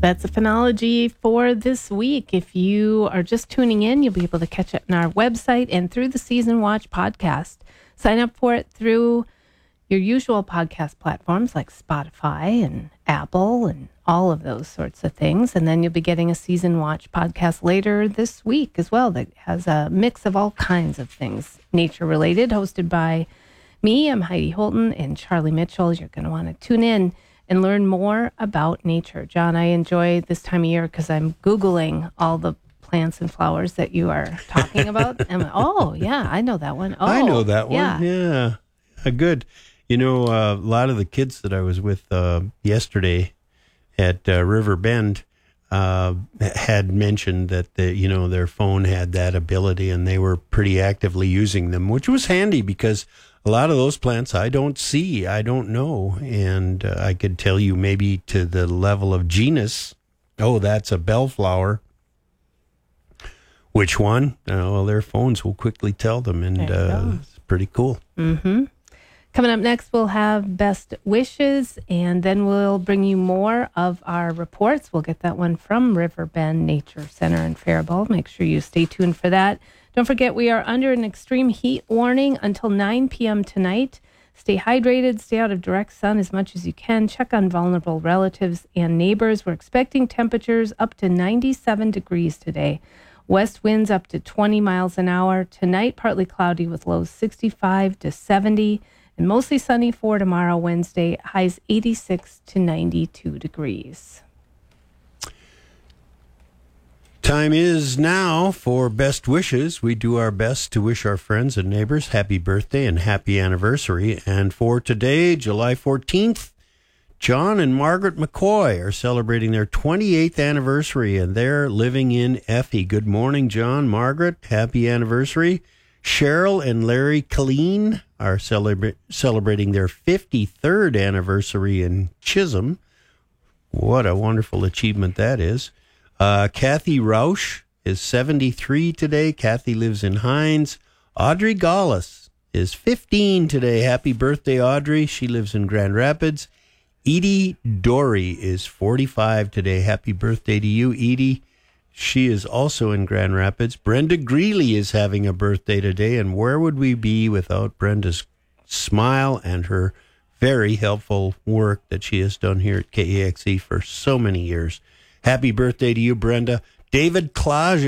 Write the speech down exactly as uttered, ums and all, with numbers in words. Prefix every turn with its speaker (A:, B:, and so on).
A: That's the phenology for this week. If you are just tuning in, you'll be able to catch it on our website and through the Season Watch podcast. Sign up for it through your usual podcast platforms like Spotify and Apple and all of those sorts of things. And then you'll be getting a Season Watch podcast later this week as well that has a mix of all kinds of things nature related, hosted by me. I'm Heidi Holton and Charlie Mitchell. You're going to want to tune in and learn more about nature. John, I enjoy this time of year because I'm Googling all the plants and flowers that you are talking about. And I'm, oh, yeah, I know that one. Oh,
B: I know that one.
A: Yeah.
B: Yeah. Uh, good. You know, uh, a lot of the kids that I was with uh, yesterday at uh, River Bend uh, had mentioned that, the, you know, their phone had that ability and they were pretty actively using them, which was handy because a lot of those plants I don't see, I don't know. And uh, I could tell you maybe to the level of genus, oh, that's a bellflower. Which one? Uh, well, their phones will quickly tell them, and uh, it's pretty cool.
A: Mm-hmm. Coming up next, we'll have Best Wishes, and then we'll bring you more of our reports. We'll get that one from River Bend Nature Center in Faribault. Make sure you stay tuned for that. Don't forget, we are under an extreme heat warning until nine p.m. tonight. Stay hydrated, stay out of direct sun as much as you can. Check on vulnerable relatives and neighbors. We're expecting temperatures up to ninety-seven degrees today. West winds up to twenty miles an hour. Tonight, partly cloudy with lows sixty-five to seventy. And mostly sunny for tomorrow, Wednesday, highs eighty-six to ninety-two degrees.
B: Time is now for Best Wishes. We do our best to wish our friends and neighbors happy birthday and happy anniversary. And for today, July fourteenth, John and Margaret McCoy are celebrating their twenty-eighth anniversary, and they're living in Effie. Good morning, John, Margaret. Happy anniversary. Cheryl and Larry Colleen are celebra- celebrating their fifty-third anniversary in Chisholm. What a wonderful achievement that is. Uh, Kathy Rausch is seventy-three today. Kathy lives in Hines. Audrey Gaulis is fifteen today. Happy birthday, Audrey. She lives in Grand Rapids. Edie Dory is forty-five today. Happy birthday to you, Edie. She is also in Grand Rapids. Brenda Greeley is having a birthday today, and where would we be without Brenda's smile and her very helpful work that she has done here at K E X E for so many years. Happy birthday to you, Brenda. David Klaj